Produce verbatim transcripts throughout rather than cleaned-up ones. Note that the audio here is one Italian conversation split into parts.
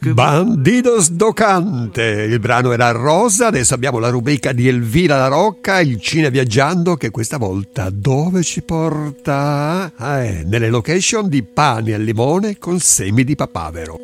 Bandidos Docante, il brano era rosa. Adesso abbiamo la rubrica di Elvira La Rocca, il Cine Viaggiando, che questa volta dove ci porta? Ah, eh, nelle location di Pani al limone con semi di papavero.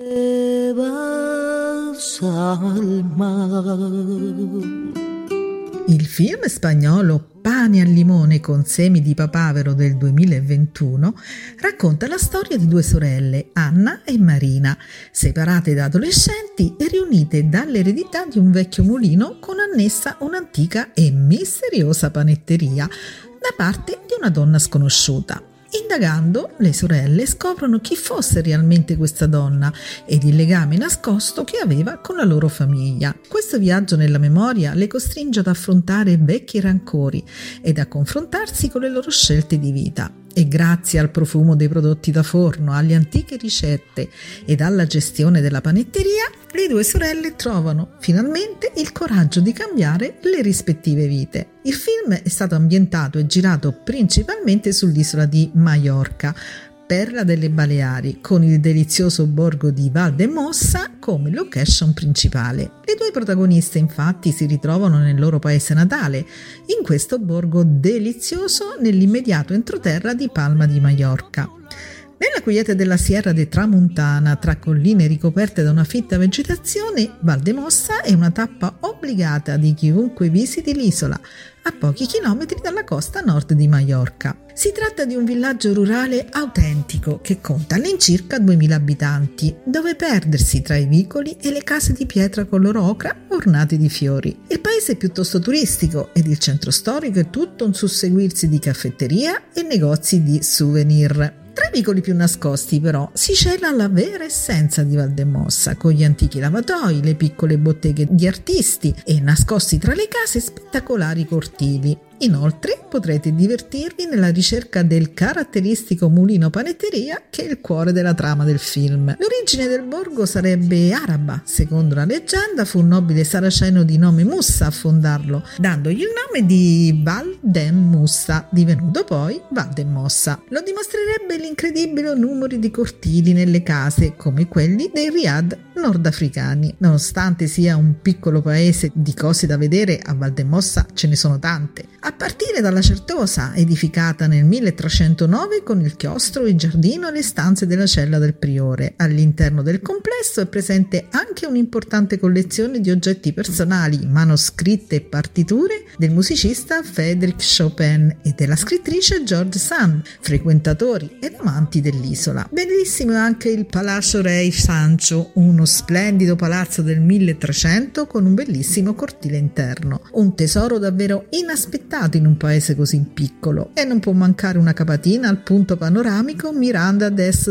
Il film spagnolo Pani al limone con semi di papavero del duemilaventuno racconta la storia di due sorelle, Anna e Marina, separate da adolescenti e riunite dall'eredità di un vecchio mulino con annessa un'antica e misteriosa panetteria da parte di una donna sconosciuta. Indagando, le sorelle scoprono chi fosse realmente questa donna ed il legame nascosto che aveva con la loro famiglia. Questo viaggio nella memoria le costringe ad affrontare vecchi rancori ed a confrontarsi con le loro scelte di vita. E grazie al profumo dei prodotti da forno, alle antiche ricette ed alla gestione della panetteria, le due sorelle trovano finalmente il coraggio di cambiare le rispettive vite. Il film è stato ambientato e girato principalmente sull'isola di Maiorca, perla delle Baleari, con il delizioso borgo di Valdemossa come location principale. Le due protagoniste infatti si ritrovano nel loro paese natale, in questo borgo delizioso nell'immediato entroterra di Palma di Maiorca. Nella quiete della Sierra de Tramuntana, tra colline ricoperte da una fitta vegetazione, Valdemossa è una tappa obbligata di chiunque visiti l'isola, a pochi chilometri dalla costa nord di Maiorca. Si tratta di un villaggio rurale autentico che conta all'incirca duemila abitanti, dove perdersi tra i vicoli e le case di pietra color ocra ornate di fiori. Il paese è piuttosto turistico ed il centro storico è tutto un susseguirsi di caffetteria e negozi di souvenir. Tra i vicoli più nascosti però si cela la vera essenza di Valdemossa, con gli antichi lavatoi, le piccole botteghe di artisti e nascosti tra le case spettacolari cortili. Inoltre potrete divertirvi nella ricerca del caratteristico mulino panetteria che è il cuore della trama del film. L'origine del borgo sarebbe araba, secondo la leggenda fu un nobile saraceno di nome Mussa a fondarlo, dandogli il nome di Val d'en Mussa, divenuto poi Valdemossa. Lo dimostrerebbe l'incredibile numero di cortili nelle case, come quelli dei riad nordafricani. Nonostante sia un piccolo paese di cose da vedere, a Valdemossa ce ne sono tante. A partire dalla Certosa, edificata nel milletrecentonove con il chiostro, il giardino e le stanze della cella del priore. All'interno del complesso è presente anche un'importante collezione di oggetti personali, manoscritte e partiture del musicista Frédéric Chopin e della scrittrice George Sand, frequentatori ed amanti dell'isola. Bellissimo è anche il Palazzo Rei Sancho, uno splendido palazzo del milletrecento con un bellissimo cortile interno. Un tesoro davvero inaspettato in un paese così piccolo, e non può mancare una capatina al punto panoramico Miranda des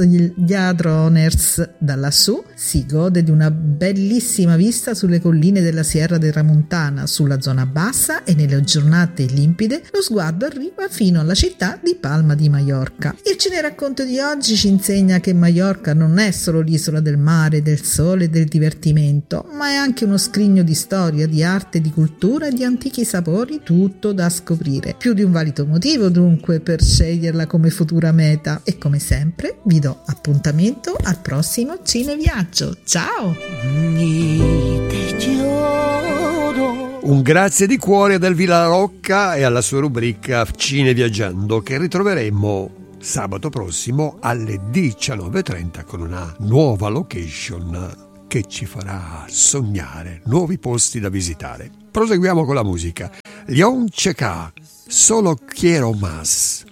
Lladroners. Da lassù si gode di una bellissima vista sulle colline della Sierra de Tramuntana, sulla zona bassa, e nelle giornate limpide lo sguardo arriva fino alla città di Palma di Maiorca. Il cineracconto di oggi ci insegna che Maiorca non è solo l'isola del mare, del sole e del divertimento, ma è anche uno scrigno di storia, di arte, di cultura e di antichi sapori, tutto da scoprire. Più di un valido motivo dunque per sceglierla come futura meta, e come sempre vi do appuntamento al prossimo Cineviaggio. Ciao! Un grazie di cuore ad Elvira La Rocca e alla sua rubrica Cineviaggiando, che ritroveremo sabato prossimo alle diciannove e trenta con una nuova location che ci farà sognare nuovi posti da visitare. Proseguiamo con la musica. Leon Cheka, Solo Quiero Más.